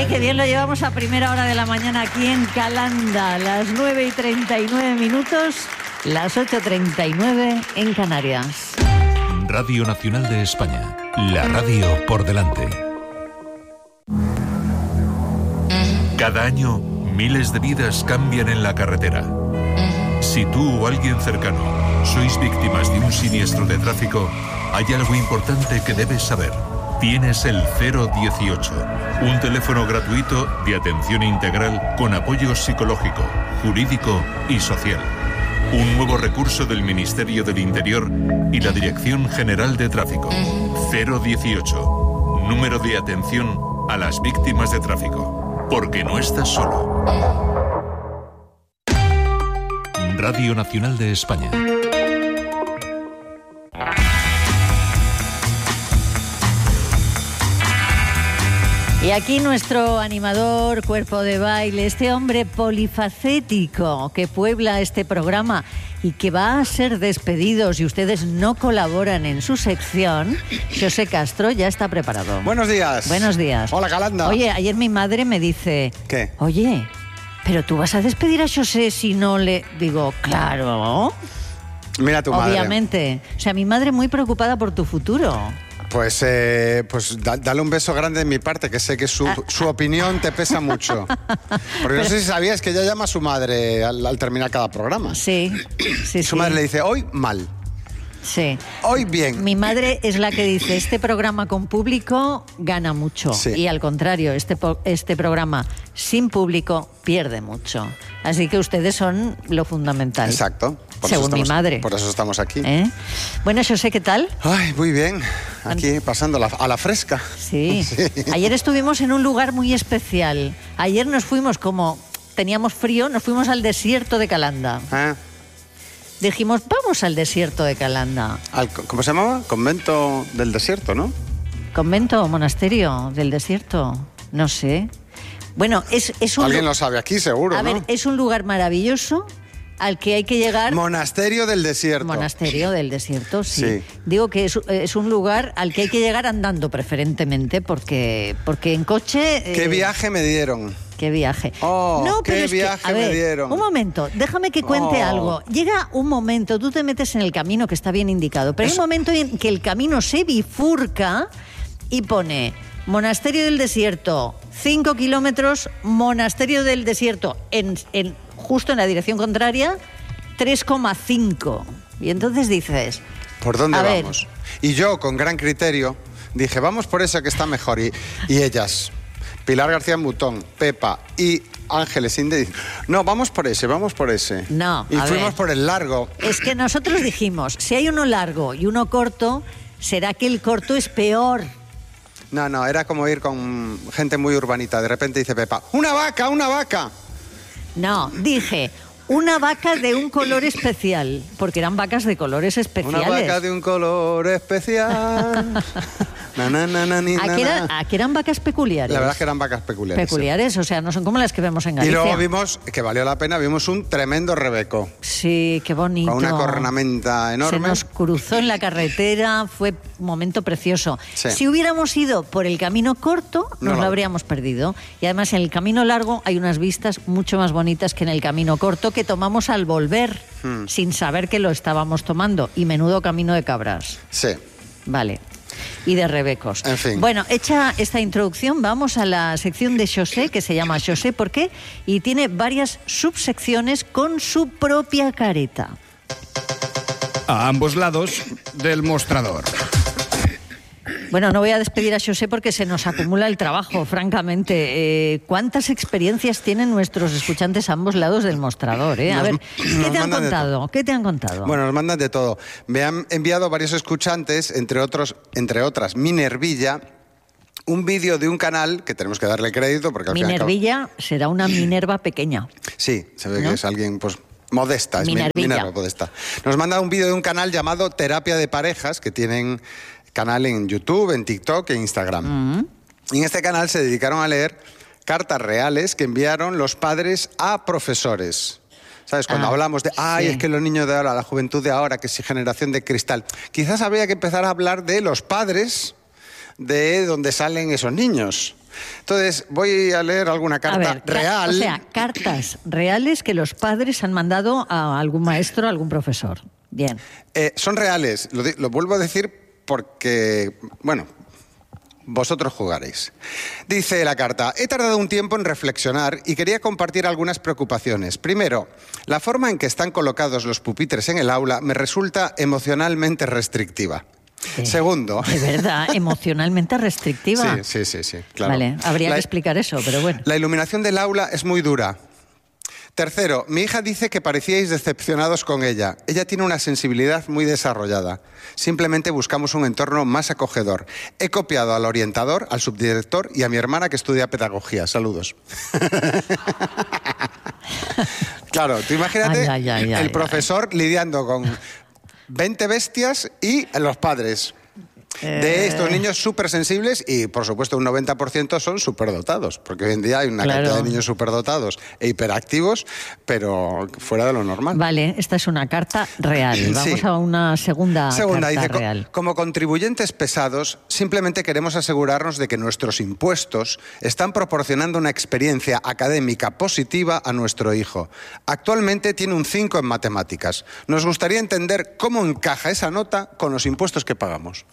qué bien lo llevamos a primera hora de la mañana aquí en Calanda. Las 9:39, las 8:39 en Canarias. Radio Nacional de España. La radio por delante. Cada año, miles de vidas cambian en la carretera. Si tú o alguien cercano sois víctimas de un siniestro de tráfico, hay algo importante que debes saber. Tienes el 018, un teléfono gratuito de atención integral con apoyo psicológico, jurídico y social. Un nuevo recurso del Ministerio del Interior y la Dirección General de Tráfico. 018, número de atención a las víctimas de tráfico. Porque no estás solo. Radio Nacional de España. Y aquí nuestro animador, cuerpo de baile, este hombre polifacético que puebla este programa y que va a ser despedido si ustedes no colaboran en su sección, José Castro ya está preparado. Buenos días. Buenos días. Hola, Calanda. Oye, ayer mi madre me dice... ¿Qué? Oye, ¿pero tú vas a despedir a José si no le...? Digo, claro. Mira tu madre. Obviamente. O sea, mi madre muy preocupada por tu futuro. Pues dale un beso grande de mi parte, que sé que su opinión te pesa mucho. Porque no sé si sabías que ella llama a su madre al terminar cada programa. Sí, sí, Su madre le dice, hoy mal. Sí. Hoy bien. Mi madre es la que dice, este programa con público gana mucho. Sí. Y al contrario, este programa sin público pierde mucho. Así que ustedes son lo fundamental. Exacto. Según mi madre. Por eso estamos aquí. Bueno, José, ¿qué tal? Ay, muy bien. Aquí pasando a la fresca. Sí. Ayer estuvimos en un lugar muy especial. Ayer nos fuimos, como teníamos frío, nos fuimos al desierto de Calanda. Dijimos, vamos al desierto de Calanda. ¿Cómo se llamaba? Convento del desierto, ¿no? ¿Convento o monasterio del desierto? No sé. Bueno, es un... Alguien lo sabe aquí, seguro, A ¿no? ver, es un lugar maravilloso al que hay que llegar... Monasterio del desierto. Monasterio del desierto, sí. Sí. Digo que es un lugar al que hay que llegar andando preferentemente porque en coche... ¿Qué viaje me dieron? ¿Qué viaje? Oh, no, pero qué es que, viaje a ver, me dieron. Un momento, déjame que cuente algo. Llega un momento, tú te metes en el camino que está bien indicado, pero hay un momento en que el camino se bifurca y pone Monasterio del Desierto, 5 kilómetros, Monasterio del Desierto, justo en la dirección contraria, 3,5. Y entonces dices... ¿Por dónde a vamos? Y yo, con gran criterio, dije, vamos por ese que está mejor. Y ellas... Pilar García Mutón, Pepa y Ángeles Inde, no, vamos por ese. No, y fuimos por el largo. Es que nosotros dijimos, si hay uno largo y uno corto, ¿será que el corto es peor? No, era como ir con gente muy urbanita. De repente dice Pepa, ¡una vaca! No, dije... Una vaca de un color especial, porque eran vacas de colores especiales. Una vaca de un color especial. Aquí eran vacas peculiares. La verdad es que eran vacas peculiares. Peculiares, o sea, no son como las que vemos en Galicia. Y luego vimos, que valió la pena, vimos un tremendo rebeco. Sí, qué bonito. Con una cornamenta enorme. Se nos cruzó en la carretera, fue un momento precioso. Sí. Si hubiéramos ido por el camino corto, nos lo habríamos perdido. Y además en el camino largo hay unas vistas mucho más bonitas que en el camino corto que tomamos al volver, sin saber que lo estábamos tomando. Y menudo camino de cabras. Sí. Vale. Y de rebecos. En fin. Bueno, hecha esta introducción, vamos a la sección de José, que se llama José ¿por qué? Y tiene varias subsecciones con su propia careta. A ambos lados del mostrador. Bueno, no voy a despedir a José porque se nos acumula el trabajo, francamente. ¿Cuántas experiencias tienen nuestros escuchantes a ambos lados del mostrador? A ver, ¿qué te han contado? ¿Qué te han contado? Bueno, nos mandan de todo. Me han enviado varios escuchantes, entre otras, Minervilla, un vídeo de un canal que tenemos que darle crédito porque al final... Minervilla será una Minerva pequeña. Sí, se ve que es alguien, pues... modesta, es Minervilla. Minerva modesta. Nos manda un vídeo de un canal llamado Terapia de Parejas, que tienen canal en YouTube, en TikTok e Instagram. Y en este canal se dedicaron a leer cartas reales que enviaron los padres a profesores. ¿Sabes? Cuando hablamos de, es que los niños de ahora, la juventud de ahora, que es generación de cristal. Quizás habría que empezar a hablar de los padres de donde salen esos niños. Entonces, voy a leer alguna carta real. O sea, cartas reales que los padres han mandado a algún maestro, a algún profesor. Bien. Son reales, lo vuelvo a decir porque, bueno, vosotros jugaréis. Dice la carta: he tardado un tiempo en reflexionar y quería compartir algunas preocupaciones. Primero, la forma en que están colocados los pupitres en el aula me resulta emocionalmente restrictiva. Segundo... De verdad, emocionalmente restrictiva. Sí, claro. Vale, habría que explicar eso, pero bueno. La iluminación del aula es muy dura. Tercero, mi hija dice que parecíais decepcionados con ella. Ella tiene una sensibilidad muy desarrollada. Simplemente buscamos un entorno más acogedor. He copiado al orientador, al subdirector y a mi hermana que estudia pedagogía. Saludos. Claro, tú imagínate el profesor lidiando con 20 bestias y los padres de estos niños súper sensibles y, por supuesto, un 90% son superdotados, porque hoy en día hay una cantidad de niños superdotados e hiperactivos, pero fuera de lo normal. Vale, esta es una carta real. Vamos a una segunda carta dice, real. Como contribuyentes pesados, simplemente queremos asegurarnos de que nuestros impuestos están proporcionando una experiencia académica positiva a nuestro hijo. Actualmente tiene un 5 en matemáticas. Nos gustaría entender cómo encaja esa nota con los impuestos que pagamos.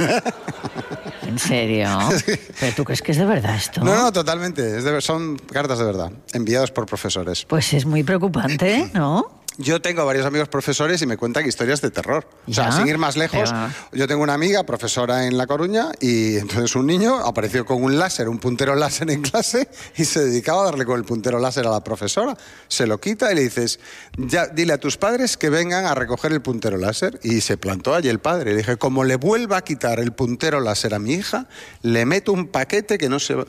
¿En serio? ¿Pero tú crees que es de verdad esto? No, totalmente. Son cartas de verdad, enviadas por profesores. Pues es muy preocupante, ¿no? Yo tengo varios amigos profesores y me cuentan historias de terror. O sea, sin ir más lejos, yo tengo una amiga profesora en La Coruña y entonces un niño apareció con un láser, un puntero láser en clase y se dedicaba a darle con el puntero láser a la profesora. Se lo quita y le dices, ya, dile a tus padres que vengan a recoger el puntero láser. Y se plantó allí el padre. Le dije, como le vuelva a quitar el puntero láser a mi hija, le meto un paquete que no se va...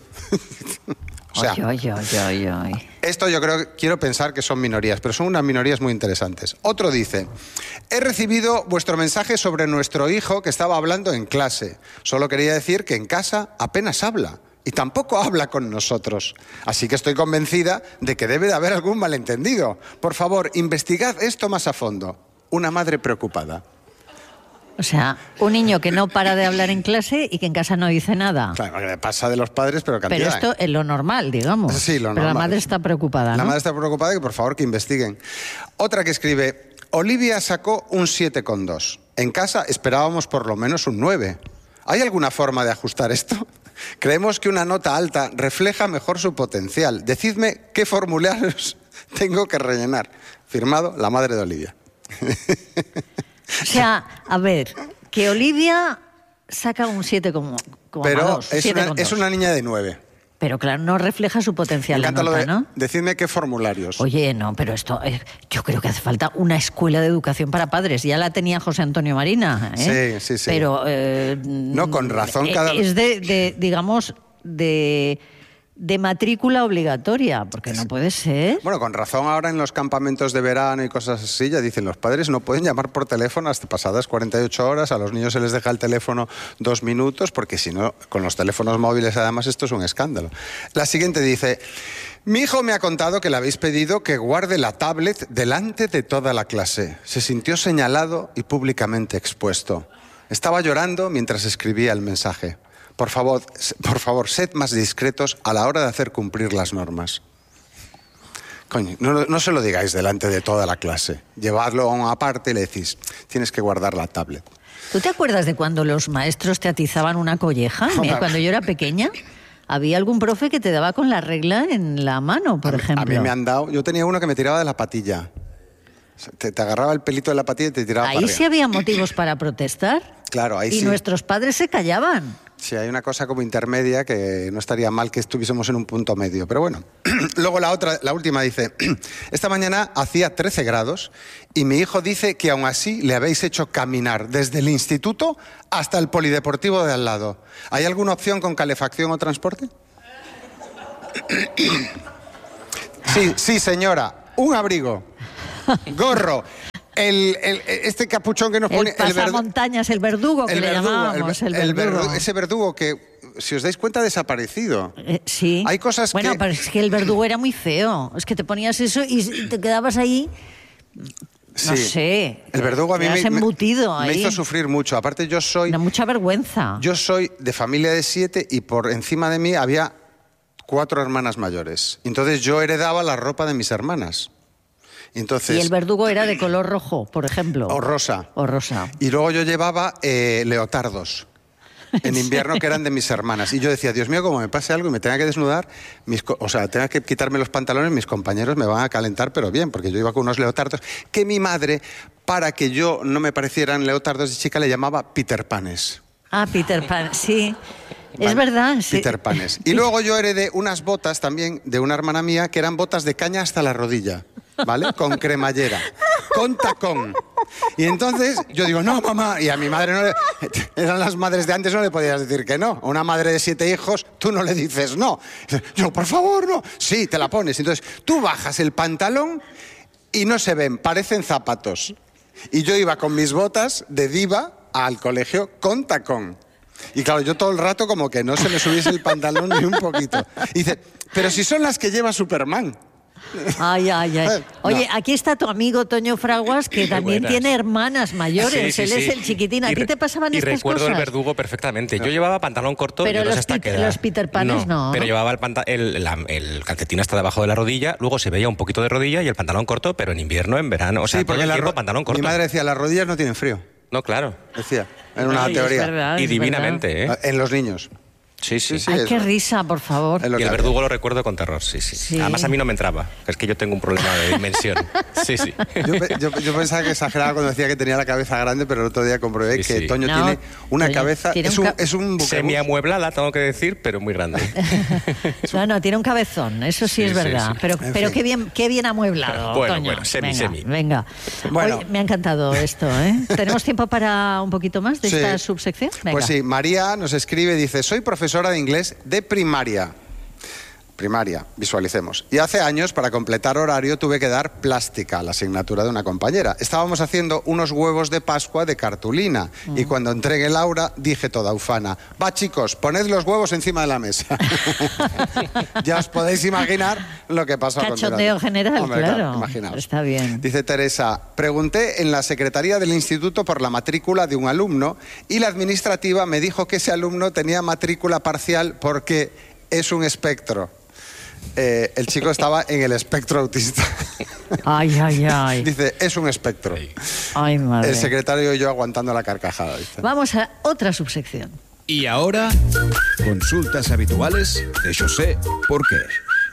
O sea, esto yo quiero pensar que son minorías, pero son unas minorías muy interesantes. Otro dice, he recibido vuestro mensaje sobre nuestro hijo que estaba hablando en clase. Solo quería decir que en casa apenas habla y tampoco habla con nosotros. Así que estoy convencida de que debe de haber algún malentendido. Por favor, investigad esto más a fondo. Una madre preocupada. O sea, un niño que no para de hablar en clase y que en casa no dice nada. Claro, que le pasa de los padres, pero cantidad. Pero esto es lo normal, digamos. Sí, lo normal. Pero la madre está preocupada, ¿no? La madre está preocupada y que por favor que investiguen. Otra que escribe, Olivia sacó un 7,2. En casa esperábamos por lo menos un 9. ¿Hay alguna forma de ajustar esto? Creemos que una nota alta refleja mejor su potencial. Decidme qué formularios tengo que rellenar. Firmado, la madre de Olivia. O sea, a ver, que Olivia saca un 7,2. Pero es una niña de 9. Pero claro, no refleja su potencial la nota, ¿no? Decidme qué formularios. Oye, no, pero esto, yo creo que hace falta una escuela de educación para padres. Ya la tenía José Antonio Marina, ¿eh? Sí. Pero... no, con razón cada... Es digamos, de matrícula obligatoria, porque no puede ser. Bueno, con razón ahora en los campamentos de verano y cosas así ya dicen los padres no pueden llamar por teléfono hasta pasadas 48 horas, a los niños se les deja el teléfono 2 minutos, porque si no, con los teléfonos móviles además esto es un escándalo. La siguiente dice, mi hijo me ha contado que le habéis pedido que guarde la tablet delante de toda la clase. Se sintió señalado y públicamente expuesto. Estaba llorando mientras escribía el mensaje. Por favor, sed más discretos a la hora de hacer cumplir las normas. Coño, no se lo digáis delante de toda la clase. Llevadlo a una parte y le decís, tienes que guardar la tablet. ¿Tú te acuerdas de cuando los maestros te atizaban una colleja? Mira, cuando yo era pequeña, había algún profe que te daba con la regla en la mano, por ejemplo. A mí me han dado... Yo tenía uno que me tiraba de la patilla. Te agarraba el pelito de la patilla y te tiraba para arriba. Ahí sí había motivos para protestar. Claro, ahí sí. Y nuestros padres se callaban. Sí, hay una cosa como intermedia que no estaría mal que estuviésemos en un punto medio. Pero bueno, luego la última dice, esta mañana hacía 13 grados y mi hijo dice que aún así le habéis hecho caminar desde el instituto hasta el polideportivo de al lado. ¿Hay alguna opción con calefacción o transporte? Sí, señora, un abrigo, gorro. Este capuchón que nos pone... El pasamontañas, el verdugo que le llamábamos. Ese verdugo que, si os dais cuenta, ha desaparecido. Sí. Hay cosas bueno, pero es que el verdugo era muy feo. Es que te ponías eso y te quedabas ahí... No sé. El verdugo a mí me hizo sufrir mucho. Aparte yo soy... Da mucha vergüenza. Yo soy de familia de 7 y por encima de mí había 4 hermanas mayores. Entonces yo heredaba la ropa de mis hermanas. Entonces, y el verdugo era de color rojo, por ejemplo. O rosa. O rosa. Y luego yo llevaba leotardos en invierno que eran de mis hermanas. Y yo decía, Dios mío, como me pase algo y me tenga que desnudar, tenga que quitarme los pantalones, mis compañeros me van a calentar, pero bien, porque yo iba con unos leotardos que mi madre, para que yo no me parecieran leotardos de chica, le llamaba Peter Panes. Ah, Peter Pan, sí. Es verdad, sí. Peter Panes. Y luego yo heredé unas botas también de una hermana mía que eran botas de caña hasta la rodilla, ¿vale? Con cremallera, con tacón. Y entonces yo digo, no, mamá, y a mi madre no le... Eran las madres de antes, no le podías decir que no. A una madre de 7 hijos, tú no le dices no. Yo, por favor, no. Sí, te la pones. Entonces tú bajas el pantalón y no se ven, parecen zapatos. Y yo iba con mis botas de diva al colegio con tacón. Y claro, yo todo el rato como que no se me subiese el pantalón ni un poquito. Y dice, pero si son las que lleva Superman. Ay, ay, ay. Oye, No. aquí está tu amigo Toño Fraguas, que también buenas. tiene hermanas mayores. Sí, Él es el chiquitín. ¿A ti te pasaban estas cosas? Y recuerdo el verdugo perfectamente. Yo llevaba pantalón corto. Pero yo no los sé hasta qué edad. los Peter Panes no. Pero llevaba el calcetín hasta debajo de la rodilla, luego se veía un poquito de rodilla y el pantalón corto, pero en invierno, en verano. O sea, Sí, porque todo el tiempo pantalón corto. mi madre decía, las rodillas no tienen frío. No, claro. Decía, en una Ay, teoría. es verdad, Y es divinamente, ¿eh? En los niños. Sí, sí. Sí, Ay, es qué verdad. risa, por favor. Es lo Y que el había. verdugo lo recuerdo con terror, sí, sí. Sí. Además a mí no me entraba, es que yo tengo un problema de dimensión. Sí, sí. Yo pensaba que exageraba cuando decía que tenía la cabeza grande, pero el otro día comprobé Sí, que sí. Toño No, tiene una Toño cabeza... tiene es un un, ca- es un buquebús. Semiamueblada, tengo que decir, pero muy grande. No, tiene un cabezón, eso sí, Sí, es sí, verdad. sí. Pero En pero fin. qué bien amueblado, Bueno, Toño. bueno, semi. Venga. Bueno. Oye, me ha encantado esto, ¿eh? ¿Tenemos tiempo para un poquito más de Sí. esta subsección? Venga. Pues sí, María nos escribe, dice, soy profesora de inglés de primaria. Primaria, visualicemos. Y hace años, para completar horario, tuve que dar plástica, la asignatura de una compañera. Estábamos haciendo unos huevos de Pascua de cartulina. Y cuando entregué el aula, dije toda ufana, va chicos, poned los huevos encima de la mesa. Ya os podéis imaginar lo que pasó a Cachondeo continuación. general, Hombre, claro. imaginaos. Está bien. Dice Teresa, pregunté en la secretaría del instituto por la matrícula de un alumno y la administrativa me dijo que ese alumno tenía matrícula parcial porque es un espectro. El chico estaba en el espectro autista. Ay, ay, ay. Dice, es un espectro. Ay, madre. El secretario y yo aguantando la carcajada. Dice. Vamos a otra subsección. Y ahora, consultas habituales de José ¿Por qué?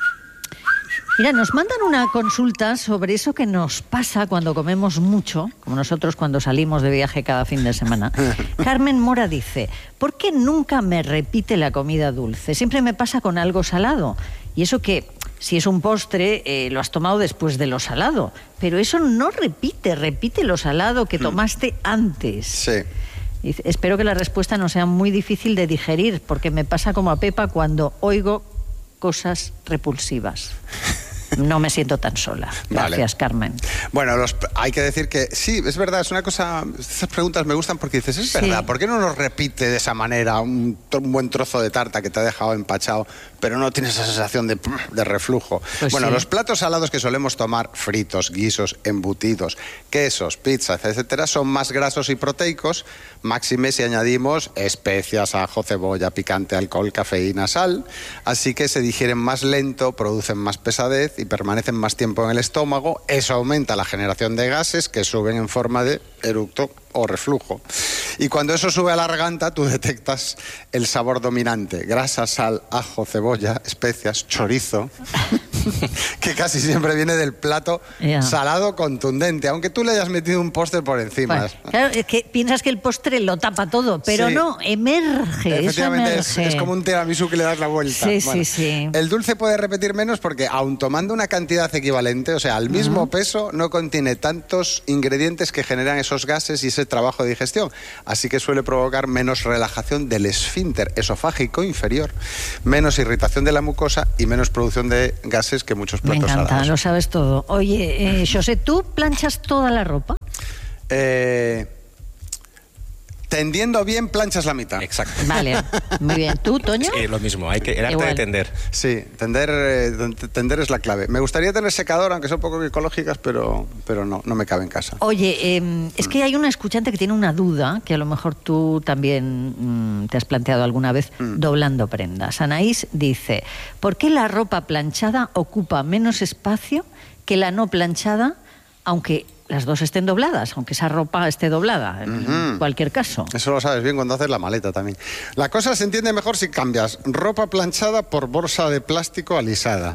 Mira, nos mandan una consulta sobre eso que nos pasa cuando comemos mucho, como nosotros cuando salimos de viaje cada fin de semana. Carmen Mora dice, ¿por qué nunca me repite la comida dulce? Siempre me pasa con algo salado. Y eso que, si es un postre, lo has tomado después de lo salado. Pero eso no repite lo salado que tomaste antes. Sí. Dice, espero que la respuesta no sea muy difícil de digerir, porque me pasa como a Pepa cuando oigo cosas repulsivas. No me siento tan sola. Gracias, Vale. Carmen. Bueno, hay que decir que sí, es verdad, es una cosa... Estas preguntas me gustan porque dices, es Sí. verdad, ¿por qué no nos repite de esa manera un buen trozo de tarta que te ha dejado empachado, pero no tienes esa sensación de reflujo? Pues bueno, sí. los platos salados que solemos tomar, fritos, guisos, embutidos, quesos, pizzas, etcétera, son más grasos y proteicos, máxime si añadimos especias, ajo, cebolla, picante, alcohol, cafeína, sal, así que se digieren más lento, producen más pesadez y permanecen más tiempo en el estómago. Eso aumenta la generación de gases que suben en forma de eructo o reflujo. Y cuando eso sube a la garganta, tú detectas el sabor dominante: grasa, sal, ajo, cebolla, especias, chorizo, que casi siempre viene del plato Ya. salado contundente, aunque tú le hayas metido un postre por encima. Bueno, claro, es que piensas que el postre lo tapa todo, pero Sí. no, emerge. Eso Efectivamente, es emerge. como un tiramisú que le das la vuelta. Sí, sí, sí. El dulce puede repetir menos porque, aun tomando una cantidad equivalente, o sea, al mismo peso, no contiene tantos ingredientes que generan esos gases y ese trabajo de digestión. Así que suele provocar menos relajación del esfínter esofágico inferior, menos irritación de la mucosa y menos producción de gases que muchos Me platos encanta, salados. lo sabes todo. Oye, José, ¿tú planchas toda la ropa? Tendiendo bien, planchas la mitad. Exacto. Vale, muy bien. ¿Tú, Toño? Sí, lo mismo, el arte Igual. de tender. Sí, tender es la clave. Me gustaría tener secador, aunque son poco ecológicas, pero no me cabe en casa. Oye, es que hay una escuchante que tiene una duda, que a lo mejor tú también te has planteado alguna vez, doblando prendas. Anaís dice, ¿por qué la ropa planchada ocupa menos espacio que la no planchada, aunque las dos estén dobladas, aunque esa ropa esté doblada, en cualquier caso? Eso lo sabes bien cuando haces la maleta también. La cosa se entiende mejor si cambias ropa planchada por bolsa de plástico alisada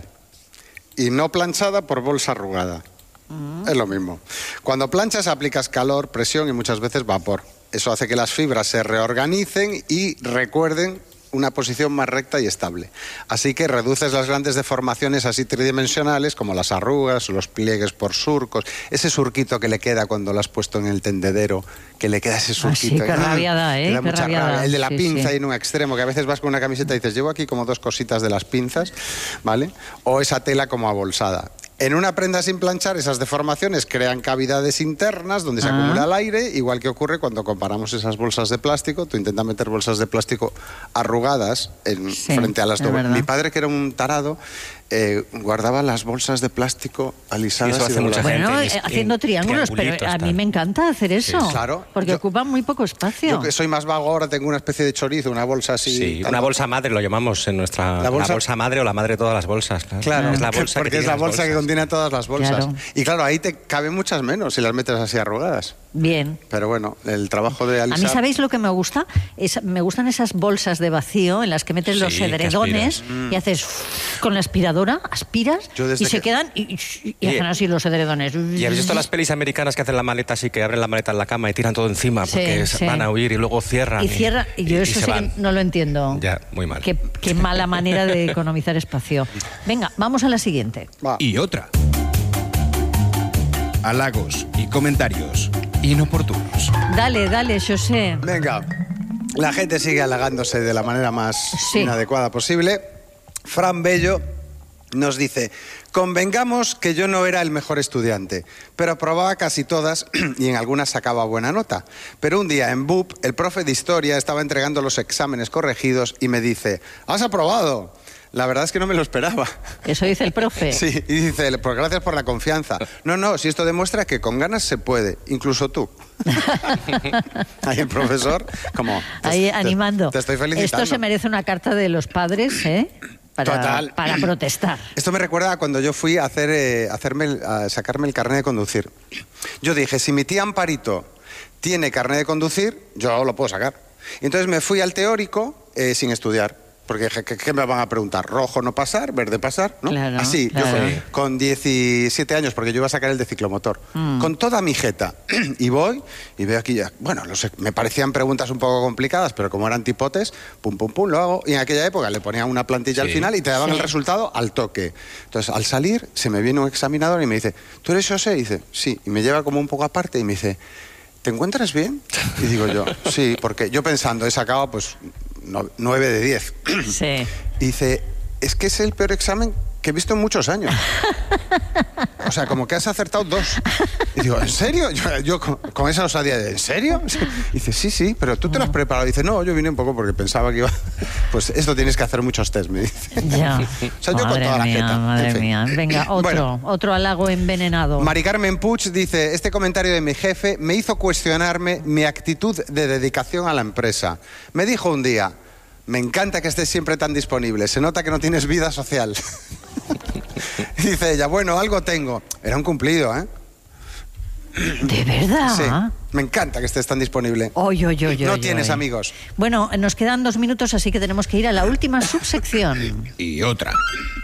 y no planchada por bolsa arrugada. Es lo mismo. Cuando planchas aplicas calor, presión y muchas veces vapor. Eso hace que las fibras se reorganicen y recuerden una posición más recta y estable. Así que reduces las grandes deformaciones así tridimensionales como las arrugas, los pliegues por surcos, ese surquito que le queda cuando lo has puesto en el tendedero, que le queda ese surquito. Sí, qué rabia da, que da qué mucha rabia rabia. da. El de la Sí, pinza sí. en un extremo, que a veces vas con una camiseta y dices, llevo aquí como dos cositas de las pinzas, ¿vale? O esa tela como abolsada. En una prenda sin planchar, esas deformaciones crean cavidades internas donde se acumula el aire, igual que ocurre cuando comparamos esas bolsas de plástico. Tú intentas meter bolsas de plástico arrugadas frente a las es dobles. verdad. Mi padre, que era un tarado, guardaba las bolsas de plástico alisadas. Y eso hace mucha dobladas. Bueno, gente, haciendo triángulos, pero triangulitos, a mí tal. me encanta hacer eso. Sí, claro. Porque ocupan muy poco espacio. Yo que soy más vago ahora tengo una especie de chorizo, una bolsa así. Sí, tal. una bolsa madre lo llamamos en nuestra... La bolsa madre o la madre de todas las bolsas. Claro, Es la bolsa porque que es la tiene las bolsa que bolsas. contiene todas las bolsas. Claro. Y claro, ahí te caben muchas menos si las metes así arrugadas. Bien. Pero bueno, el trabajo de A alisar... mí, ¿sabéis lo que me gusta? Me gustan esas bolsas de vacío en las que metes Sí, los que edredones y haces con la aspiradora, aspiras Yo desde y se que- quedan y hacen así los edredones. ¿Y habéis visto las pelis americanas que hacen la maleta así, que abren la maleta en la cama y tiran todo encima porque Sí, sí. van a huir y luego cierran? Y cierra, y yo eso se sí que van. no lo entiendo. Ya, muy mal. Qué mala manera de economizar espacio. Venga, vamos a la siguiente. Va. Y otra. Halagos y comentarios inoportunos. Dale, José. Venga, la gente sigue halagándose de la manera más Sí. inadecuada posible. Fran Bello nos dice, convengamos que yo no era el mejor estudiante, pero aprobaba casi todas y en algunas sacaba buena nota. Pero un día en BUP, el profe de historia estaba entregando los exámenes corregidos y me dice, ¿has aprobado? La verdad es que no me lo esperaba. Eso dice el profe. Sí, y dice, pues gracias por la confianza. No, si esto demuestra que con ganas se puede, incluso tú. Ahí el profesor, como... Ahí animando. Te estoy felicitando. Esto se merece una carta de los padres, ¿eh? Total. Para protestar. Esto me recuerda a cuando yo fui a sacarme el carnet de conducir. Yo dije, si mi tía Amparito tiene carnet de conducir, yo lo puedo sacar. Y entonces me fui al teórico sin estudiar. Porque dije, ¿qué me van a preguntar? ¿Rojo no pasar? ¿Verde pasar? ¿No? Claro, Así, claro. yo fui con 17 años, porque yo iba a sacar el de ciclomotor. Con toda mi jeta. Y voy y veo aquí ya... Bueno, me parecían preguntas un poco complicadas, pero como eran tipotes, pum, lo hago. Y en aquella época le ponían una plantilla al Sí. final y te daban Sí. el resultado al toque. Entonces, al salir, se me viene un examinador y me dice, ¿tú eres José? Y dice, sí. Y me lleva como un poco aparte y me dice, ¿te encuentras bien? Y digo yo, sí, porque yo pensando, he sacado pues 9 de 10. Sí. Y dice, es que es el peor examen que he visto en muchos años. O sea, como que has acertado 2. Y digo, ¿en serio? Yo con esa osadía de, ¿en serio? Y dice, sí, pero tú te lo has preparado. Y dice, no, yo vine un poco porque pensaba que iba... Pues esto tienes que hacer muchos test, me dice. Ya. O sea, yo con Madre toda la mía, jeta. madre En fin. mía. Venga, Bueno. otro halago envenenado. Mari Carmen Puig dice, este comentario de mi jefe me hizo cuestionarme mi actitud de dedicación a la empresa. Me dijo un día, me encanta que estés siempre tan disponible, se nota que no tienes vida social. Y dice ella, bueno, algo tengo. Era un cumplido, ¿eh? ¿De verdad? Sí, me encanta que estés tan disponible. Oy. No tienes amigos. Bueno, nos quedan 2 minutos, así que tenemos que ir a la última subsección. Y otra.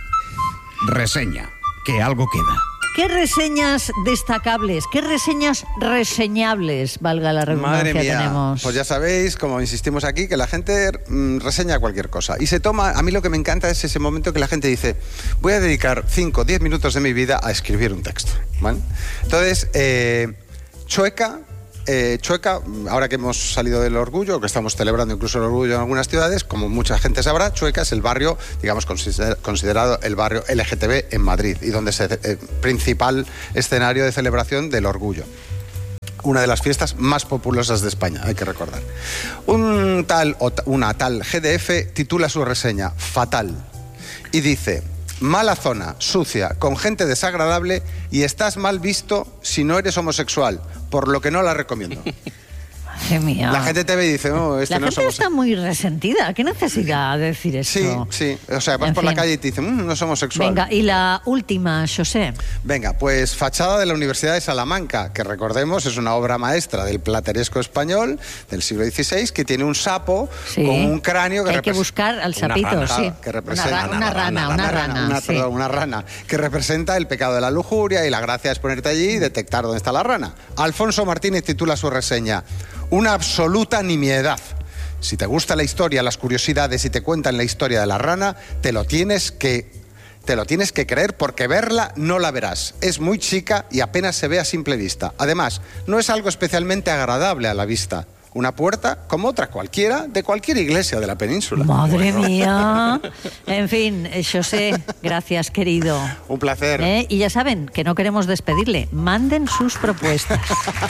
Reseña. Que algo queda. ¿Qué reseñas destacables, qué reseñas reseñables, valga la redundancia, Madre mía, tenemos? pues ya sabéis, como insistimos aquí, que la gente reseña cualquier cosa. Y se toma, a mí lo que me encanta es ese momento que la gente dice, voy a dedicar 5 o 10 minutos de mi vida a escribir un texto. ¿Vale? Entonces, Chueca, ahora que hemos salido del orgullo, que estamos celebrando incluso el orgullo en algunas ciudades, como mucha gente sabrá, Chueca es el barrio, digamos, considerado el barrio LGTB en Madrid y donde es el principal escenario de celebración del orgullo. una de las fiestas más populosas de España, hay que recordar. Una tal GDF titula su reseña Fatal y dice: mala zona, sucia, con gente desagradable y estás mal visto si no eres homosexual, por lo que no la recomiendo. Madre mía. La gente te ve y dice, no, este la no es gente homosexual. está muy resentida. ¿Qué necesidad de decir eso? Sí. O sea, vas En por la fin. calle y te dicen, no es homosexual. Venga, y la última, José. Venga, pues fachada de la Universidad de Salamanca, que recordemos es una obra maestra del plateresco español del siglo XVI, que tiene un sapo Sí. con un cráneo que Hay que buscar al sapito, rana, sí. que representa Una rana, sí. una rana que representa el pecado de la lujuria, y la gracia es ponerte allí y detectar dónde está la rana. Alfonso Martínez titula su reseña Una absoluta nimiedad. Si te gusta la historia, las curiosidades y te cuentan la historia de la rana, te lo tienes que creer, porque verla no la verás. Es muy chica y apenas se ve a simple vista. Además, no es algo especialmente agradable a la vista. Una puerta como otra cualquiera de cualquier iglesia de la península. Madre mía. En fin, José, gracias, querido. Un placer. Y ya saben que no queremos despedirle. Manden sus propuestas.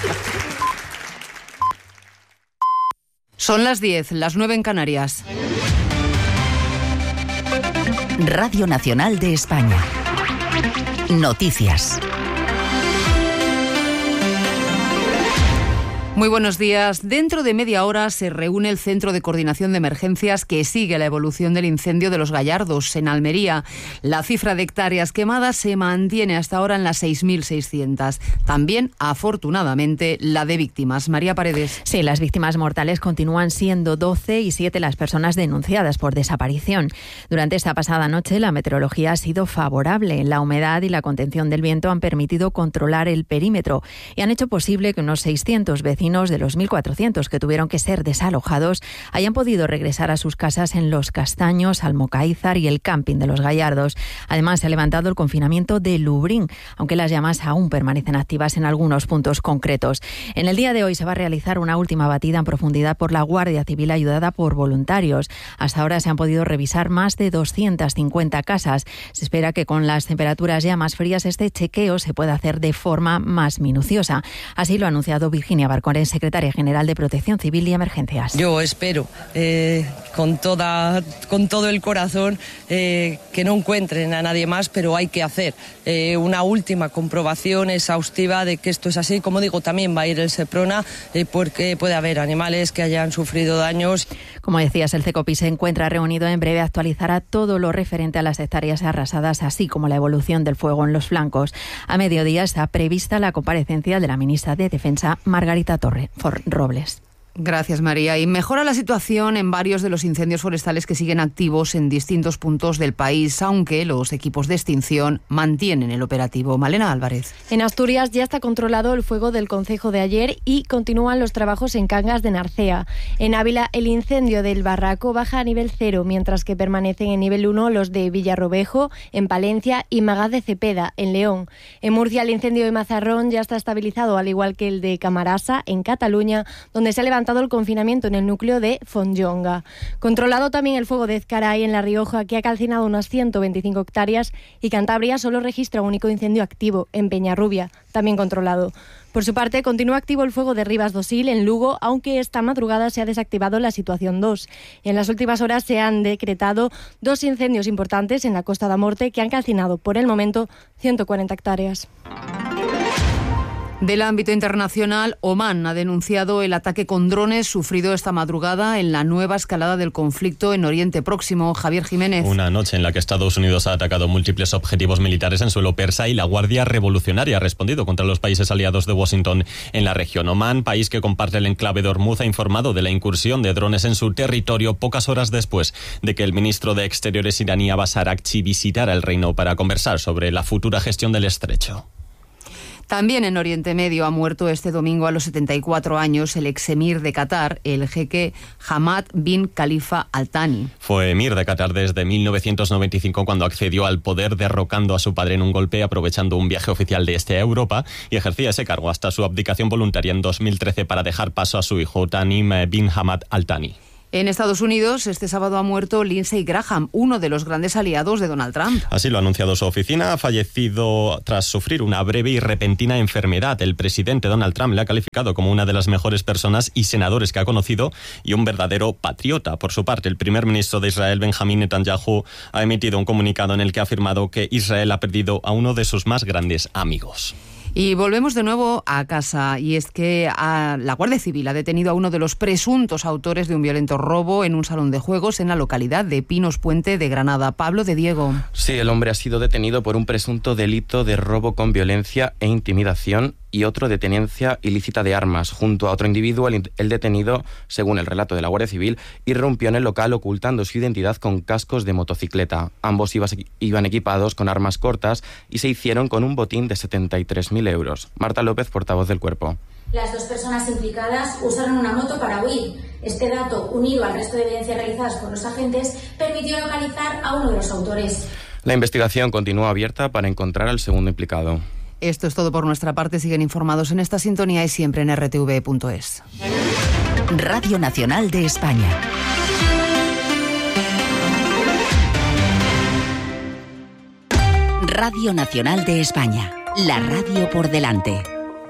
Son las 10, las 9 en Canarias. Radio Nacional de España. Noticias. Muy buenos días. Dentro de media hora se reúne el Centro de Coordinación de Emergencias que sigue la evolución del incendio de Los Gallardos, en Almería. La cifra de hectáreas quemadas se mantiene hasta ahora en las 6.600. También, afortunadamente, la de víctimas. María Paredes. Sí, las víctimas mortales continúan siendo 12 y 7 las personas denunciadas por desaparición. Durante esta pasada noche la meteorología ha sido favorable. La humedad y la contención del viento han permitido controlar el perímetro y han hecho posible que unos 600 vecinos de los 1.400 que tuvieron que ser desalojados hayan podido regresar a sus casas en Los Castaños, Almocaízar y el camping de Los Gallardos. Además, se ha levantado el confinamiento de Lubrín, aunque las llamas aún permanecen activas en algunos puntos concretos. En el día de hoy se va a realizar una última batida en profundidad por la Guardia Civil ayudada por voluntarios. Hasta ahora se han podido revisar más de 250 casas. Se espera que con las temperaturas ya más frías este chequeo se pueda hacer de forma más minuciosa. Así lo ha anunciado Virginia Barcón, secretaria general de Protección Civil y Emergencias. Yo espero con todo el corazón que no encuentren a nadie más, pero hay que hacer una última comprobación exhaustiva de que esto es así. Como digo, también va a ir el Seprona porque puede haber animales que hayan sufrido daños. Como decías, el CECOPI se encuentra reunido. En breve actualizará todo lo referente a las hectáreas arrasadas, así como la evolución del fuego en los flancos. A mediodía está prevista la comparecencia de la ministra de Defensa, Margarita Robles. Gracias, María. Y mejora la situación en varios de los incendios forestales que siguen activos en distintos puntos del país, aunque los equipos de extinción mantienen el operativo. Malena Álvarez. En Asturias ya está controlado el fuego del concejo de ayer y continúan los trabajos en Cangas de Narcea. En Ávila, el incendio del Barraco baja a nivel 0, mientras que permanecen en nivel 1 los de Villarrobejo, en Palencia, y Magaz de Cepeda, en León. En Murcia, el incendio de Mazarrón ya está estabilizado, al igual que el de Camarasa, en Cataluña, donde se ha levantado el confinamiento en el núcleo de Fonllonga. Controlado también el fuego de Ezcaray en La Rioja, que ha calcinado unas 125 hectáreas, y Cantabria solo registra un único incendio activo, en Peñarrubia, también controlado. Por su parte, continúa activo el fuego de Ribas Dosil, en Lugo, aunque esta madrugada se ha desactivado la situación 2. En las últimas horas se han decretado 2 incendios importantes en la Costa da Morte que han calcinado, por el momento, 140 hectáreas. Del ámbito internacional, Omán ha denunciado el ataque con drones sufrido esta madrugada en la nueva escalada del conflicto en Oriente Próximo. Javier Jiménez. Una noche en la que Estados Unidos ha atacado múltiples objetivos militares en suelo persa y la Guardia Revolucionaria ha respondido contra los países aliados de Washington en la región. Omán, país que comparte el enclave de Hormuz, ha informado de la incursión de drones en su territorio pocas horas después de que el ministro de Exteriores iraní Abbas Araghchi visitara el reino para conversar sobre la futura gestión del estrecho. También en Oriente Medio ha muerto este domingo a los 74 años el exemir de Qatar, el jeque Hamad bin Khalifa Al Thani. Fue emir de Qatar desde 1995 cuando accedió al poder derrocando a su padre en un golpe aprovechando un viaje oficial de este a Europa y ejercía ese cargo hasta su abdicación voluntaria en 2013 para dejar paso a su hijo Tamim bin Hamad Al Thani. En Estados Unidos, este sábado ha muerto Lindsey Graham, uno de los grandes aliados de Donald Trump. Así lo ha anunciado su oficina. Ha fallecido tras sufrir una breve y repentina enfermedad. El presidente Donald Trump le ha calificado como una de las mejores personas y senadores que ha conocido y un verdadero patriota. Por su parte, el primer ministro de Israel, Benjamín Netanyahu, ha emitido un comunicado en el que ha afirmado que Israel ha perdido a uno de sus más grandes amigos. Y volvemos de nuevo a casa, y es que la Guardia Civil ha detenido a uno de los presuntos autores de un violento robo en un salón de juegos en la localidad de Pinos Puente de Granada. Pablo de Diego. Sí, el hombre ha sido detenido por un presunto delito de robo con violencia e intimidación y otro de tenencia ilícita de armas. Junto a otro individuo, el detenido, según el relato de la Guardia Civil, irrumpió en el local ocultando su identidad con cascos de motocicleta. Ambos iban equipados con armas cortas y se hicieron con un botín de 73.000 euros. Marta López, portavoz del Cuerpo. Las dos personas implicadas usaron una moto para huir. Este dato, unido al resto de evidencias realizadas por los agentes, permitió localizar a uno de los autores. La investigación continúa abierta para encontrar al segundo implicado. Esto es todo por nuestra parte. Siguen informados en esta sintonía y siempre en rtv.es. Radio Nacional de España. Radio Nacional de España. La radio por delante.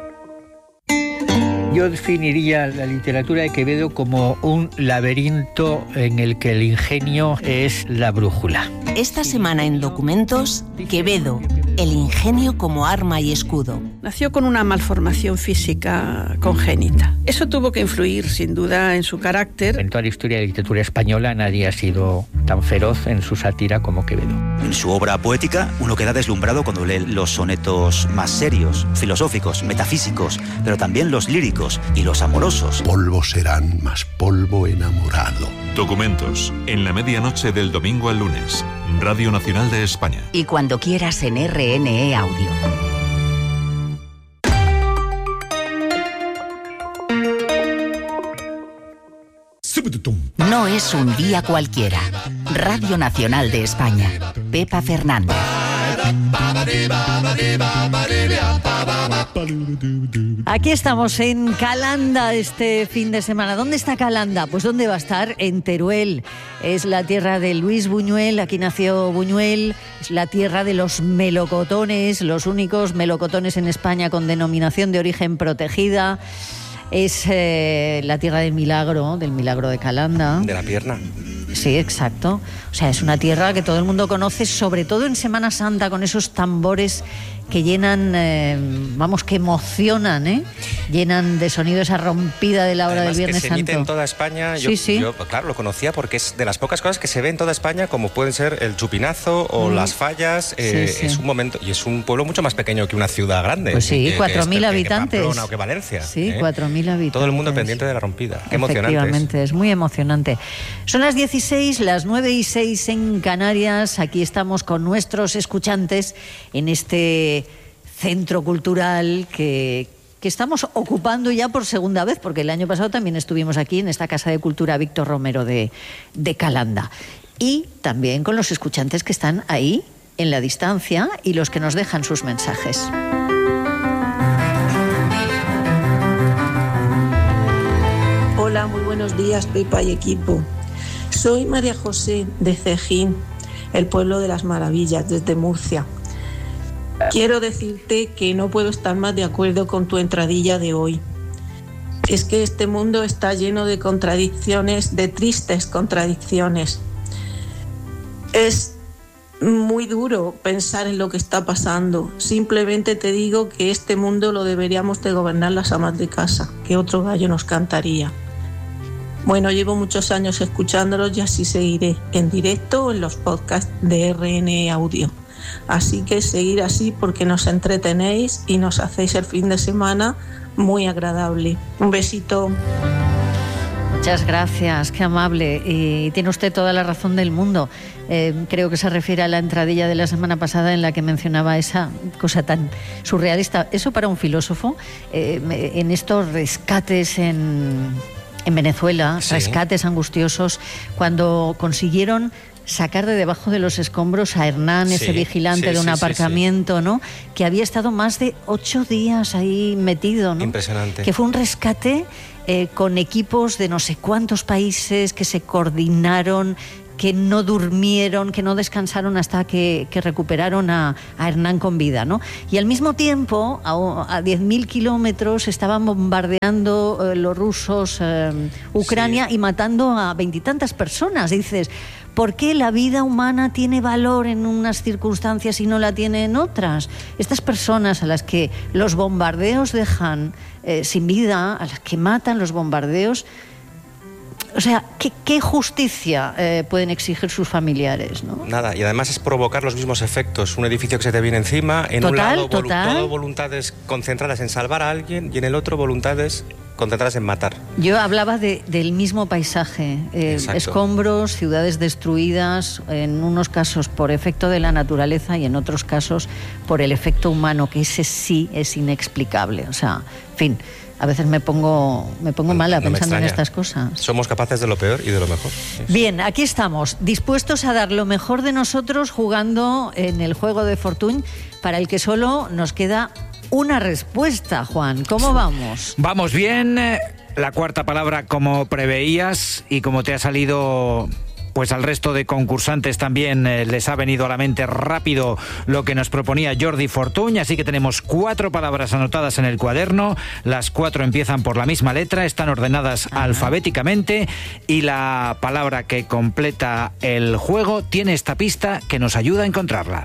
Yo definiría la literatura de Quevedo como un laberinto en el que el ingenio es la brújula. Esta semana en Documentos, Quevedo, el ingenio como arma y escudo. Nació con una malformación física congénita. Eso tuvo que influir, sin duda, en su carácter. En toda la historia de la literatura española nadie ha sido tan feroz en su sátira como Quevedo. En su obra poética uno queda deslumbrado cuando lee los sonetos más serios, filosóficos, metafísicos, pero también los líricos y los amorosos. Polvo serán, más polvo enamorado. Documentos, en la medianoche del domingo al lunes. Radio Nacional de España. Y cuando quieras en RNE Audio. No es un día cualquiera. Radio Nacional de España. Pepa Fernández. Aquí estamos en Calanda este fin de semana. ¿Dónde está Calanda? Pues ¿dónde va a estar? En Teruel. Es la tierra de Luis Buñuel, aquí nació Buñuel. Es la tierra de los melocotones, los únicos melocotones en España con denominación de origen protegida. Es la tierra del milagro de Calanda. De la pierna. Sí, exacto. O sea, es una tierra que todo el mundo conoce, sobre todo en Semana Santa, con esos tambores que llenan, que emocionan, llenan de sonido esa rompida de la hora del Viernes Santo. Que se emite en toda España. Yo, claro, lo conocía porque es de las pocas cosas que se ve en toda España, como pueden ser el Chupinazo o las Fallas. Es un momento, y es un pueblo mucho más pequeño que una ciudad grande. Pues sí, 4.000 habitantes. Que Pamplona o que Valencia. Sí, 4.000 habitantes. Todo el mundo pendiente de la rompida. Qué emocionante. Efectivamente, es muy emocionante. Son las 16, las 9:06 en Canarias. Aquí estamos con nuestros escuchantes en este centro cultural que estamos ocupando ya por segunda vez, porque el año pasado también estuvimos aquí en esta Casa de Cultura Víctor Romero de Calanda. Y también con los escuchantes que están ahí en la distancia y los que nos dejan sus mensajes. Hola, muy buenos días, Pepa y equipo. Soy María José de Cejín, el pueblo de las maravillas, desde Murcia. Quiero decirte que no puedo estar más de acuerdo con tu entradilla de hoy. Es que este mundo está lleno de contradicciones, de tristes contradicciones. Es muy duro pensar en lo que está pasando. Simplemente te digo que este mundo lo deberíamos de gobernar las amas de casa, que otro gallo nos cantaría. Bueno, llevo muchos años escuchándolos y así seguiré, en directo o en los podcasts de RNE Audio. Así que seguir así porque nos entretenéis y nos hacéis el fin de semana muy agradable. Un besito. Muchas gracias, qué amable. Y tiene usted toda la razón del mundo. Creo que se refiere a la entradilla de la semana pasada en la que mencionaba esa cosa tan surrealista. Eso para un filósofo, en estos rescates en Venezuela, sí. Rescates angustiosos, cuando consiguieron sacar de debajo de los escombros a Hernán, ese vigilante de un aparcamiento, ¿no? Que había estado más de 8 días ahí metido, ¿no? Impresionante. Que fue un rescate con equipos de no sé cuántos países que se coordinaron, que no durmieron, que no descansaron hasta que recuperaron a Hernán con vida, ¿no? Y al mismo tiempo, a 10.000 kilómetros, estaban bombardeando los rusos Ucrania y matando a 20 y tantas personas. Dices, ¿por qué la vida humana tiene valor en unas circunstancias y no la tiene en otras? Estas personas a las que los bombardeos dejan sin vida, a las que matan los bombardeos, o sea, ¿qué justicia pueden exigir sus familiares, ¿no? Nada, y además es provocar los mismos efectos. Un edificio que se te viene encima, en un lado todo voluntades concentradas en salvar a alguien y en el otro voluntades concentradas en matar. Yo hablaba del mismo paisaje, escombros, ciudades destruidas, en unos casos por efecto de la naturaleza y en otros casos por el efecto humano, que ese sí es inexplicable. O sea, en fin, a veces me pongo mala pensando en estas cosas. Somos capaces de lo peor y de lo mejor. Bien, aquí estamos, dispuestos a dar lo mejor de nosotros jugando en el juego de Fortuny, para el que solo nos queda una respuesta, Juan. ¿Cómo vamos? Vamos bien. La cuarta palabra, como preveías y como te ha salido... Pues al resto de concursantes también les ha venido a la mente rápido lo que nos proponía Jordi Fortuny, así que tenemos 4 palabras anotadas en el cuaderno, las 4 empiezan por la misma letra, están ordenadas alfabéticamente y la palabra que completa el juego tiene esta pista que nos ayuda a encontrarla.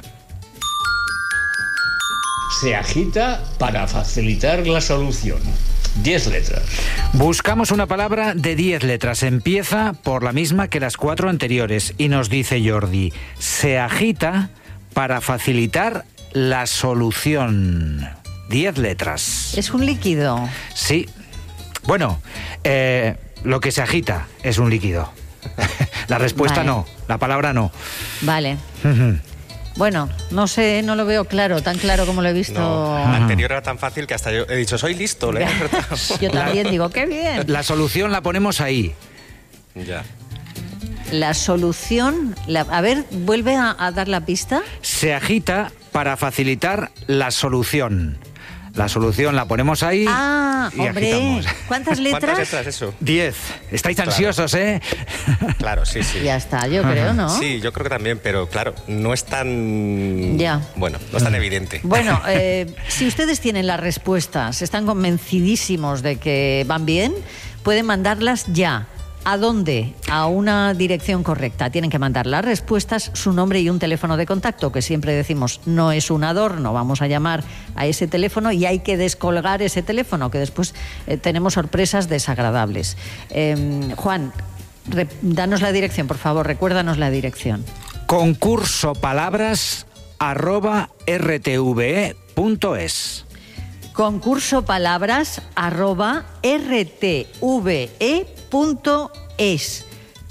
Se agita para facilitar la solución. 10 letras. Buscamos una palabra de 10 letras. Empieza por la misma que las 4 anteriores. Y nos dice Jordi, se agita para facilitar la solución. 10 letras. ¿Es un líquido? Sí. Bueno, lo que se agita es un líquido. La respuesta no, la palabra no. Vale. Bueno, no sé, no lo veo claro, tan claro como lo he visto. No, la anterior era tan fácil que hasta yo he dicho, soy listo. Yo también digo, qué bien. La solución la ponemos ahí. Ya. La solución, a ver, vuelve a dar la pista. Se agita para facilitar la solución. La solución la ponemos ahí. Ah, y hombre, agitamos. ¿Cuántas letras? ¿Cuántas letras eso? 10. Estáis ansiosos, ¿eh? Claro, sí. Ya está, yo creo, ¿no? Sí, yo creo que también, pero claro, no es tan... Ya. Bueno, no es tan evidente. Bueno, si ustedes tienen las respuestas, están convencidísimos de que van bien, pueden mandarlas ya. ¿A dónde? A una dirección correcta. Tienen que mandar las respuestas, su nombre y un teléfono de contacto, que siempre decimos no es un adorno, vamos a llamar a ese teléfono y hay que descolgar ese teléfono, que después tenemos sorpresas desagradables. Juan, danos la dirección, por favor, recuérdanos la dirección. concursopalabras@rtve.es. concursopalabras@rtve.es.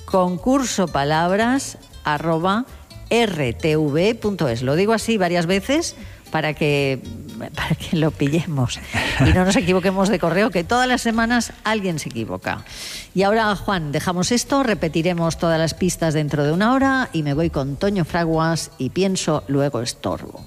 concursopalabras@rtve.es. Lo digo así varias veces para que lo pillemos y no nos equivoquemos de correo, que todas las semanas alguien se equivoca. Y ahora, Juan, dejamos esto, repetiremos todas las pistas dentro de una hora y me voy con Toño Fraguas y pienso, luego estorbo.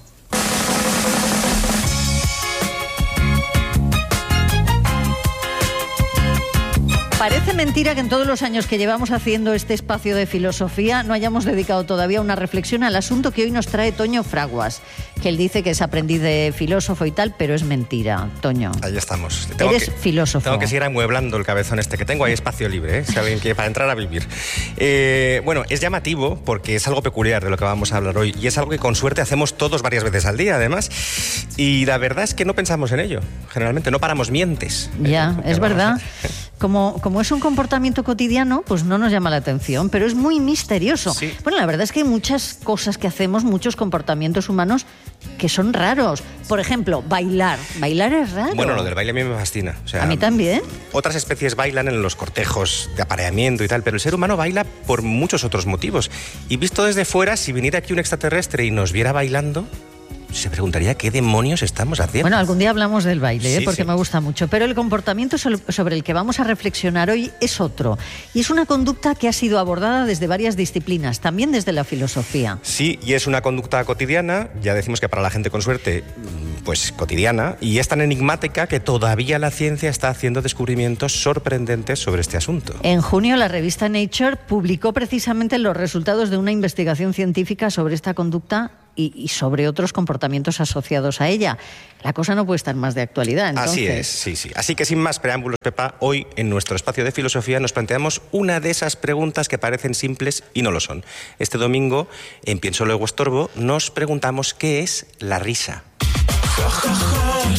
Parece mentira que en todos los años que llevamos haciendo este espacio de filosofía no hayamos dedicado todavía una reflexión al asunto que hoy nos trae Toño Fraguas, que él dice que es aprendiz de filósofo y tal, pero es mentira, Toño. Ahí estamos. Eres filósofo. Tengo que seguir amueblando el cabezón este que tengo, hay espacio libre, si alguien quiere para entrar a vivir. Bueno, es llamativo porque es algo peculiar de lo que vamos a hablar hoy y es algo que con suerte hacemos todos varias veces al día, además. Y la verdad es que no pensamos en ello, generalmente, no paramos mientes. Ya, es verdad. Como es un comportamiento cotidiano, pues no nos llama la atención, pero es muy misterioso. Sí. Bueno, la verdad es que hay muchas cosas que hacemos, muchos comportamientos humanos que son raros. Por ejemplo, bailar. Bailar es raro. Bueno, lo del baile a mí me fascina. O sea, a mí también. Otras especies bailan en los cortejos de apareamiento y tal, pero el ser humano baila por muchos otros motivos. Y visto desde fuera, si viniera aquí un extraterrestre y nos viera bailando, se preguntaría qué demonios estamos haciendo. Bueno, algún día hablamos del baile, sí, porque sí. me gusta mucho. Pero el comportamiento sobre el que vamos a reflexionar hoy es otro. Y es una conducta que ha sido abordada desde varias disciplinas, también desde la filosofía. Sí, y es una conducta cotidiana. Ya decimos que para la gente con suerte pues cotidiana, y es tan enigmática que todavía la ciencia está haciendo descubrimientos sorprendentes sobre este asunto. En junio la revista Nature publicó precisamente los resultados de una investigación científica sobre esta conducta y sobre otros comportamientos asociados a ella. La cosa no puede estar más de actualidad, entonces. Así es, sí. Así que sin más preámbulos, Pepa, hoy en nuestro espacio de filosofía nos planteamos una de esas preguntas que parecen simples y no lo son. Este domingo, en Pienso Luego Estorbo, nos preguntamos qué es la risa. Ja, ja, ja,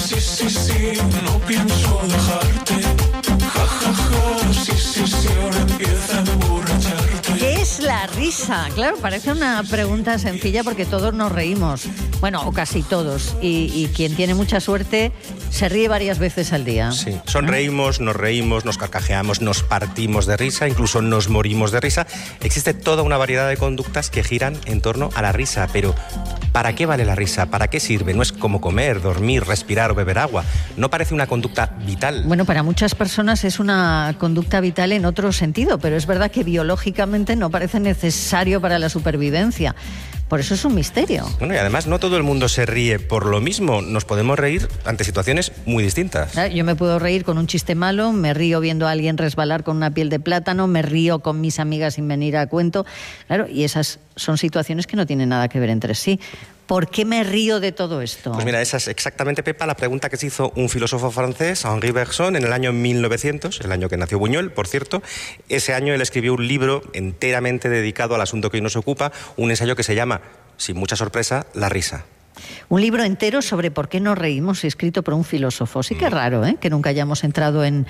sí, no pienso dejarte. Ja, ja, ja, sí, ahora empieza a emborracharte. ¿Qué es la risa? Claro, parece una pregunta sencilla porque todos nos reímos. Bueno, o casi todos. Y quien tiene mucha suerte se ríe varias veces al día. Sí, sonreímos, nos reímos, nos carcajeamos, nos partimos de risa, incluso nos morimos de risa. Existe toda una variedad de conductas que giran en torno a la risa, pero ¿para qué vale la risa? ¿Para qué sirve? No es como comer, dormir, respirar o beber agua. No parece una conducta vital. Bueno, para muchas personas es una conducta vital en otro sentido, pero es verdad que biológicamente no parece necesario para la supervivencia. Por eso es un misterio. Bueno, y además no todo el mundo se ríe por lo mismo. Nos podemos reír ante situaciones muy distintas. Yo me puedo reír con un chiste malo, me río viendo a alguien resbalar con una piel de plátano, me río con mis amigas sin venir a cuento. Claro, y esas son situaciones que no tienen nada que ver entre sí. ¿Por qué me río de todo esto? Pues mira, esa es exactamente, Pepa, la pregunta que se hizo un filósofo francés, Henri Bergson, en el año 1900, el año que nació Buñuel, por cierto. Ese año él escribió un libro enteramente dedicado al asunto que hoy nos ocupa, un ensayo que se llama, sin mucha sorpresa, La risa. Un libro entero sobre por qué nos reímos, escrito por un filósofo. Sí que es raro, que nunca hayamos entrado en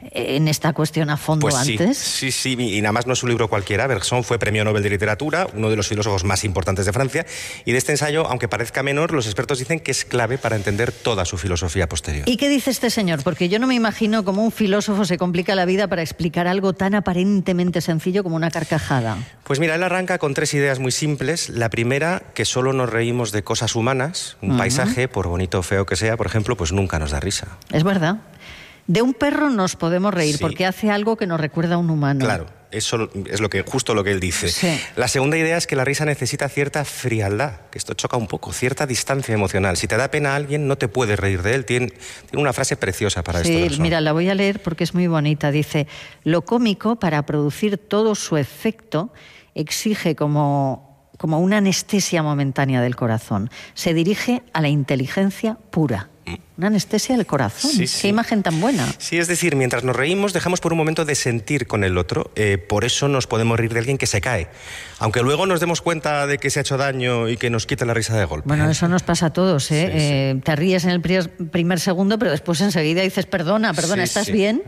esta cuestión a fondo pues antes. Sí, y nada más no es un libro cualquiera. Bergson fue premio Nobel de Literatura, uno de los filósofos más importantes de Francia, y de este ensayo, aunque parezca menor, los expertos dicen que es clave para entender toda su filosofía posterior. ¿Y qué dice este señor? Porque yo no me imagino cómo un filósofo se complica la vida para explicar algo tan aparentemente sencillo como una carcajada. Pues mira, él arranca con 3 ideas muy simples. La primera, que solo nos reímos de cosas humanas. Un paisaje, por bonito o feo que sea, por ejemplo, pues nunca nos da risa. Es verdad. De un perro nos podemos reír porque hace algo que nos recuerda a un humano. Claro, eso es justo lo que él dice. Sí. La segunda idea es que la risa necesita cierta frialdad, que esto choca un poco, cierta distancia emocional. Si te da pena a alguien, no te puedes reír de él. Tiene una frase preciosa para esto. Sí, mira, la voy a leer porque es muy bonita. Dice, lo cómico, para producir todo su efecto, exige como una anestesia momentánea del corazón. Se dirige a la inteligencia pura. Una anestesia del corazón. Sí. Qué imagen tan buena. Sí, es decir, mientras nos reímos, dejamos por un momento de sentir con el otro. Por eso nos podemos reír de alguien que se cae. Aunque luego nos demos cuenta de que se ha hecho daño y que nos quita la risa de golpe. Bueno, eso nos pasa a todos, Sí. Te ríes en el primer segundo, pero después enseguida dices, perdona, ¿estás bien?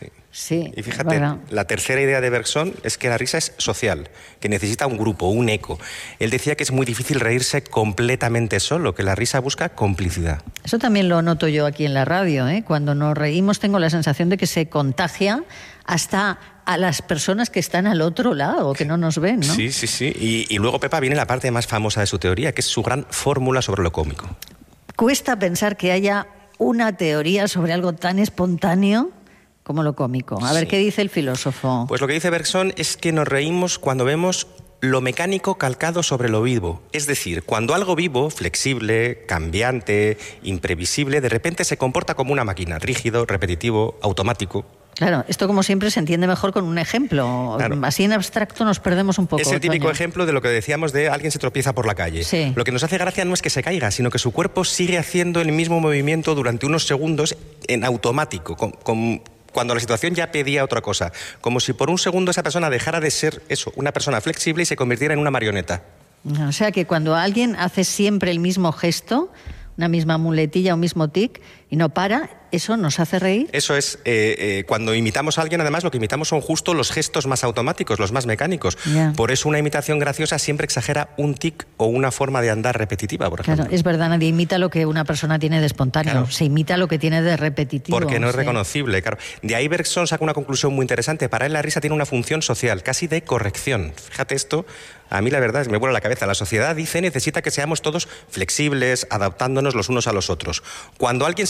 Sí. Y fíjate, la tercera idea de Bergson es que la risa es social, que necesita un grupo, un eco. Él decía que es muy difícil reírse completamente solo, que la risa busca complicidad. Eso también lo noto yo aquí en la radio, Cuando nos reímos tengo la sensación de que se contagia hasta a las personas que están al otro lado, que no nos ven, ¿no? Sí. Y luego, Pepa, viene la parte más famosa de su teoría, que es su gran fórmula sobre lo cómico. Cuesta pensar que haya una teoría sobre algo tan espontáneo como lo cómico. A ver, ¿qué dice el filósofo? Pues lo que dice Bergson es que nos reímos cuando vemos lo mecánico calcado sobre lo vivo. Es decir, cuando algo vivo, flexible, cambiante, imprevisible, de repente se comporta como una máquina, rígido, repetitivo, automático. Claro, esto como siempre se entiende mejor con un ejemplo. Claro. Así en abstracto nos perdemos un poco. Es el típico ejemplo de lo que decíamos de alguien se tropieza por la calle. Sí. Lo que nos hace gracia no es que se caiga, sino que su cuerpo sigue haciendo el mismo movimiento durante unos segundos en automático, cuando la situación ya pedía otra cosa. Como si por un segundo esa persona dejara de ser una persona flexible y se convirtiera en una marioneta. O sea que cuando alguien hace siempre el mismo gesto, una misma muletilla, un mismo tic, y no para, ¿eso nos hace reír? Eso es, cuando imitamos a alguien, además, lo que imitamos son justo los gestos más automáticos, los más mecánicos. Ya. Por eso una imitación graciosa siempre exagera un tic o una forma de andar repetitiva, por ejemplo. Claro, es verdad, nadie imita lo que una persona tiene de espontáneo, claro. Se imita lo que tiene de repetitivo. Porque no es reconocible, claro. De ahí Bergson saca una conclusión muy interesante. Para él la risa tiene una función social, casi de corrección. Fíjate esto, a mí la verdad me vuela la cabeza. La sociedad, dice, necesita que seamos todos flexibles, adaptándonos los unos a los otros. Cuando alguien se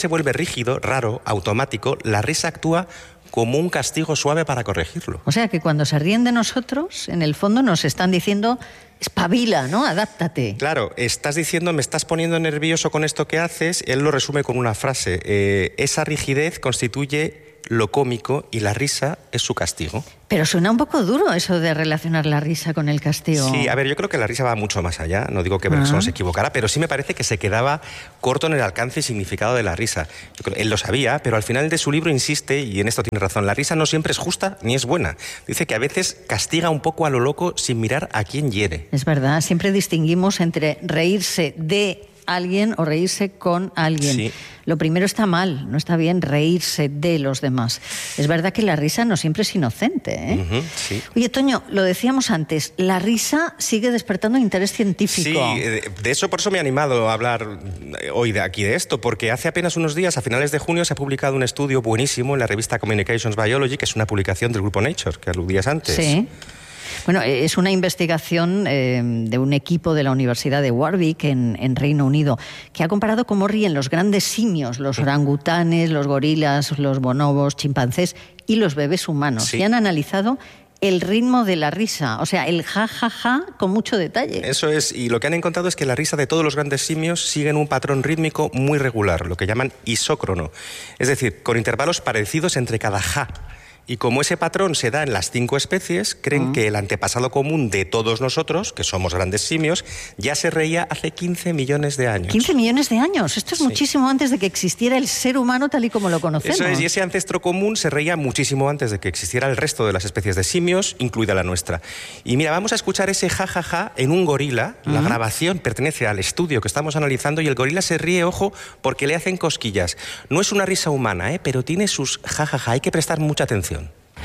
vuelve rígido, raro, automático, la risa actúa como un castigo suave para corregirlo. O sea que cuando se ríen de nosotros, en el fondo nos están diciendo, espabila, ¿no? Adáptate. Claro, estás diciendo, me estás poniendo nervioso con esto que haces. Él lo resume con una frase. Esa rigidez constituye lo cómico y la risa es su castigo. Pero suena un poco duro eso de relacionar la risa con el castigo. Sí, a ver, yo creo que la risa va mucho más allá. No digo que Bergson se equivocara, pero sí me parece que se quedaba corto en el alcance y significado de la risa. Yo creo, él lo sabía, pero al final de su libro insiste, y en esto tiene razón, la risa no siempre es justa ni es buena. Dice que a veces castiga un poco a lo loco sin mirar a quién hiere. Es verdad, siempre distinguimos entre reírse de alguien o reírse con alguien. Sí. Lo primero está mal, no está bien reírse de los demás. Es verdad que la risa no siempre es inocente, ¿eh? Sí. Oye, Toño, lo decíamos antes, la risa sigue despertando interés científico. Sí, de eso, por eso me he animado a hablar hoy de esto, porque hace apenas unos días, a finales de junio, se ha publicado un estudio buenísimo en la revista Communications Biology, que es una publicación del grupo Nature, que aludías antes. Sí. Bueno, es una investigación de un equipo de la Universidad de Warwick en Reino Unido que ha comparado cómo ríen los grandes simios, los orangutanes, los gorilas, los bonobos, chimpancés y los bebés humanos. Sí. Y han analizado el ritmo de la risa, o sea, el ja, con mucho detalle. Eso es, y lo que han encontrado es que la risa de todos los grandes simios siguen un patrón rítmico muy regular, lo que llaman isócrono, es decir, con intervalos parecidos entre cada ja. Y como ese patrón se da en las 5 especies, creen que el antepasado común de todos nosotros, que somos grandes simios, ya se reía hace 15 millones de años. 15 millones de años, esto es muchísimo antes de que existiera el ser humano tal y como lo conocemos. Eso es, y ese ancestro común se reía muchísimo antes de que existiera el resto de las especies de simios, incluida la nuestra. Y mira, vamos a escuchar ese ja en un gorila. La grabación pertenece al estudio que estamos analizando y el gorila se ríe, ojo, porque le hacen cosquillas. No es una risa humana, pero tiene sus ja, hay que prestar mucha atención.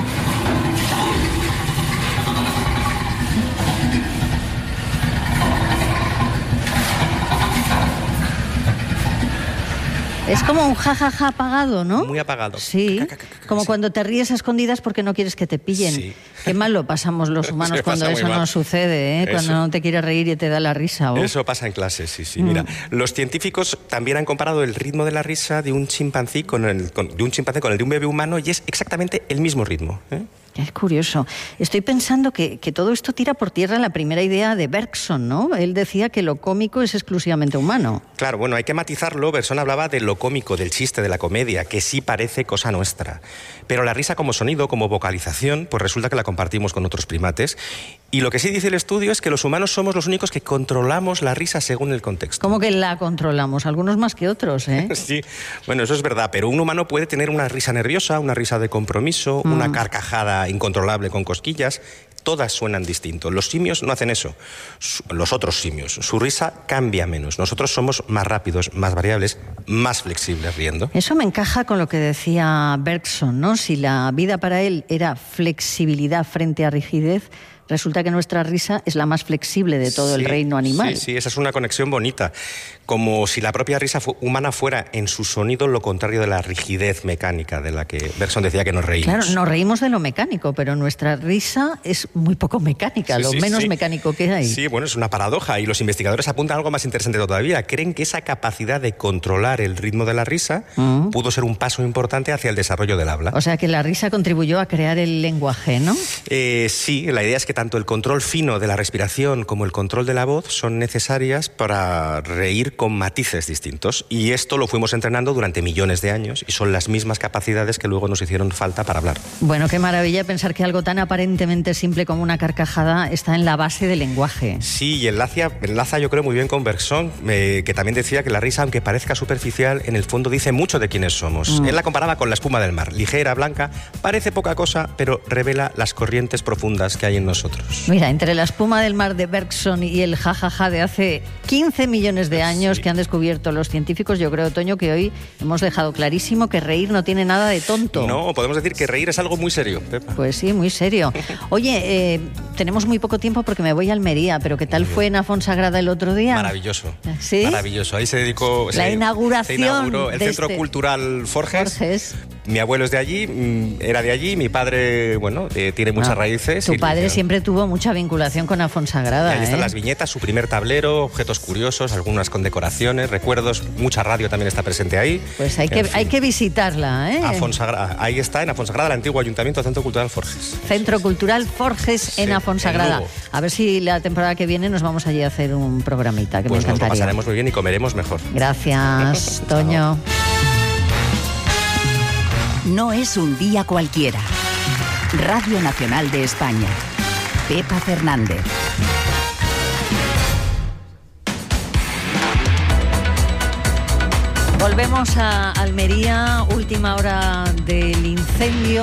Es como un ja apagado, ¿no? Muy apagado. Sí, como cuando te ríes a escondidas porque no quieres que te pillen. Sí. Qué mal lo pasamos los humanos cuando eso no sucede, ¿eh? Cuando no te quieres reír y te da la risa. ¿Oh? Eso pasa en clase, sí. Mira, los científicos también han comparado el ritmo de la risa de un chimpancé con el de un bebé humano y es exactamente el mismo ritmo, ¿eh? Es curioso. Estoy pensando que todo esto tira por tierra la primera idea de Bergson, ¿no? Él decía que lo cómico es exclusivamente humano. Claro, bueno, hay que matizarlo. Bergson hablaba de lo cómico, del chiste, de la comedia, que sí parece cosa nuestra. Pero la risa como sonido, como vocalización, pues resulta que la compartimos con otros primates. Y lo que sí dice el estudio es que los humanos somos los únicos que controlamos la risa según el contexto. ¿Cómo que la controlamos? Algunos más que otros, ¿eh? Sí, bueno, eso es verdad, pero un humano puede tener una risa nerviosa, una risa de compromiso, una carcajada incontrolable con cosquillas. Todas suenan distinto. Los simios no hacen eso. Los otros simios. Su risa cambia menos. Nosotros somos más rápidos, más variables, más flexibles riendo. Eso me encaja con lo que decía Bergson, ¿no? Si la vida para él era flexibilidad frente a rigidez, resulta que nuestra risa es la más flexible de todo el reino animal. Sí, esa es una conexión bonita. Como si la propia risa humana fuera en su sonido lo contrario de la rigidez mecánica de la que Bergson decía que nos reímos. Claro, nos reímos de lo mecánico, pero nuestra risa es muy poco mecánica, lo menos mecánico que hay. Sí, bueno, es una paradoja y los investigadores apuntan a algo más interesante todavía. Creen que esa capacidad de controlar el ritmo de la risa pudo ser un paso importante hacia el desarrollo del habla. O sea, que la risa contribuyó a crear el lenguaje, ¿no? Sí, la idea es que tanto el control fino de la respiración como el control de la voz son necesarias para reír con matices distintos. Y esto lo fuimos entrenando durante millones de años y son las mismas capacidades que luego nos hicieron falta para hablar. Bueno, qué maravilla pensar que algo tan aparentemente simple como una carcajada está en la base del lenguaje. Sí, y enlaza yo creo muy bien con Bergson, que también decía que la risa, aunque parezca superficial, en el fondo dice mucho de quiénes somos. Él la comparaba con la espuma del mar, ligera, blanca, parece poca cosa, pero revela las corrientes profundas que hay en nosotros. Mira, entre la espuma del mar de Bergson y el jajaja de hace 15 millones de años que han descubierto los científicos, yo creo, Toño, que hoy hemos dejado clarísimo que reír no tiene nada de tonto. No, podemos decir que reír es algo muy serio, Pepa. Pues sí, muy serio. Oye, tenemos muy poco tiempo porque me voy a Almería, pero ¿qué tal fue en Afonsagrada el otro día? Maravilloso. ¿Sí? Maravilloso. Ahí se dedicó... La inauguración. Se inauguró el Centro Cultural Forges. Mi abuelo es de allí, era de allí, mi padre, bueno, tiene muchas raíces. Tu padre siempre tuvo mucha vinculación con Afonsagrada. Ahí están las viñetas, su primer tablero, objetos curiosos, algunas condecoraciones, recuerdos, mucha radio también está presente ahí. Pues hay que visitarla, ¿eh? Afonsagrada, ahí está, en Afonsagrada, el antiguo Ayuntamiento Centro Cultural Forges. Centro Cultural Forges en Afonsagrada. A ver si la temporada que viene nos vamos allí a hacer un programita, que pues me encantaría. Nos lo pasaremos muy bien y comeremos mejor. Gracias, Toño. No es un día cualquiera. Radio Nacional de España. Pepa Fernández. Volvemos a Almería, última hora del incendio.